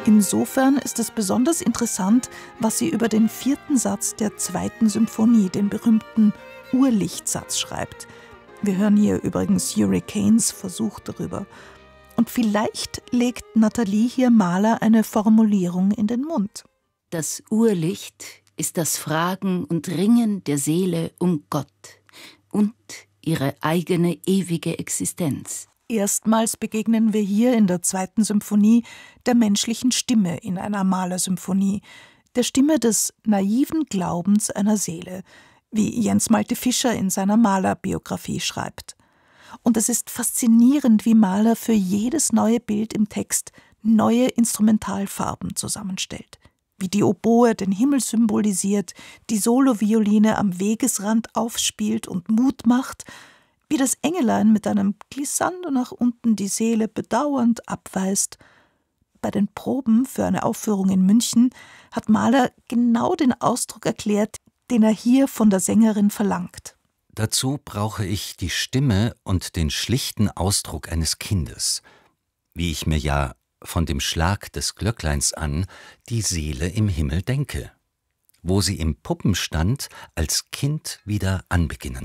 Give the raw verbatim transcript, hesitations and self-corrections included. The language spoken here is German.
Insofern ist es besonders interessant, was sie über den vierten Satz der zweiten Symphonie, den berühmten Urlichtsatz, schreibt. Wir hören hier übrigens Hurricanes Versuch darüber. Und vielleicht legt Nathalie hier Mahler eine Formulierung in den Mund. Das Urlicht ist das Fragen und Ringen der Seele um Gott und ihre eigene ewige Existenz. Erstmals begegnen wir hier in der zweiten Symphonie der menschlichen Stimme in einer Mahler-Symphonie, der Stimme des naiven Glaubens einer Seele, wie Jens Malte Fischer in seiner Mahler-Biografie schreibt. Und es ist faszinierend, wie Mahler für jedes neue Bild im Text neue Instrumentalfarben zusammenstellt. Wie die Oboe den Himmel symbolisiert, die Solovioline am Wegesrand aufspielt und Mut macht, wie das Engelein mit einem Glissando nach unten die Seele bedauernd abweist. Bei den Proben für eine Aufführung in München hat Mahler genau den Ausdruck erklärt, den er hier von der Sängerin verlangt. Dazu brauche ich die Stimme und den schlichten Ausdruck eines Kindes, wie ich mir ja von dem Schlag des Glöckleins an die Seele im Himmel denke, wo sie im Puppenstand als Kind wieder anbeginnen